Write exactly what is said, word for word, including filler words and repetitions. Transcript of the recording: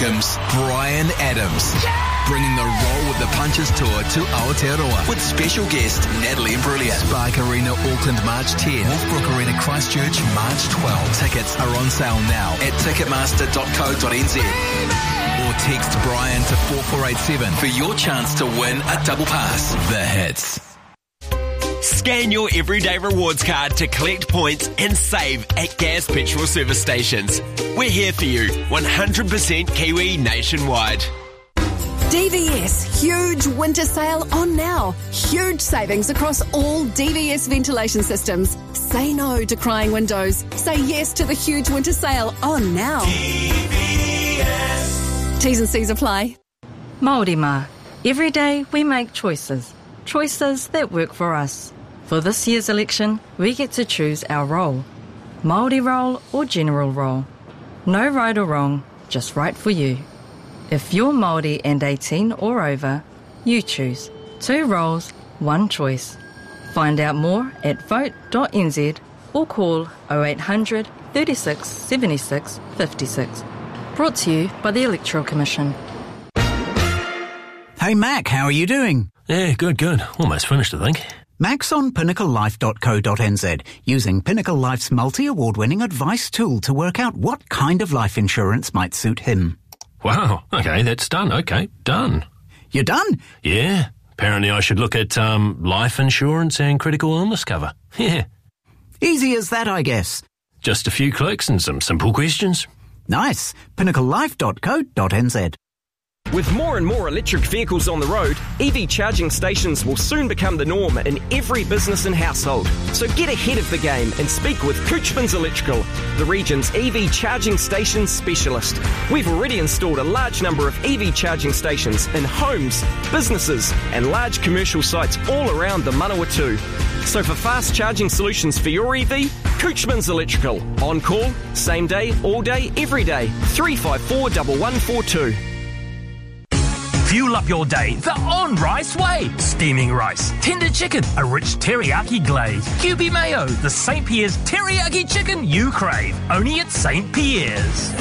welcomes Bryan Adams, bringing the Roll with the Punches tour to Aotearoa with special guest Natalie Imbruglia. Spark Arena, Auckland, March tenth. Northbrook Arena, Christchurch, March twelfth. Tickets are on sale now at ticketmaster dot co dot n z. Or text Bryan to four four eight seven for your chance to win a double pass. The hits. Scan your Everyday Rewards card to collect points and save at Gas Petrol service stations. We're here for you, one hundred percent Kiwi nationwide. D V S huge winter sale on now. Huge savings across all D V S ventilation systems. Say no to crying windows. Say yes to the huge winter sale on now. D V S. T's and C's apply. Māori mā. Every day we make choices. Choices that work for us. For this year's election, we get to choose our role. Māori role or general role. No right or wrong, just right for you. If you're Māori and eighteen or over, you choose. Two roles, one choice. Find out more at vote dot n z or call oh eight hundred, thirty-six, seventy-six, fifty-six. Brought to you by the Electoral Commission. Hey Mac, how are you doing? Yeah, good, good. Almost finished, I think. Mac's on pinnacle life dot co dot n z, using Pinnacle Life's multi-award-winning advice tool to work out what kind of life insurance might suit him. Wow, okay, that's done. Okay, done. You're done? Yeah, apparently I should look at um, life insurance and critical illness cover. Yeah. Easy as that, I guess. Just a few clicks and some simple questions. Nice. pinnacle life dot co dot n z. With more and more electric vehicles on the road, E V charging stations will soon become the norm in every business and household. So get ahead of the game and speak with Couchman's Electrical, the region's E V charging station specialist. We've already installed a large number of E V charging stations in homes, businesses and large commercial sites all around the Manawatu. So for fast charging solutions for your E V, Couchman's Electrical. On call, same day, all day, every day. three five four, one one four two. Fuel up your day the on-rice way. Steaming rice, tender chicken, a rich teriyaki glaze, Q B mayo, the Saint Pierre's teriyaki chicken you crave. Only at Saint Pierre's.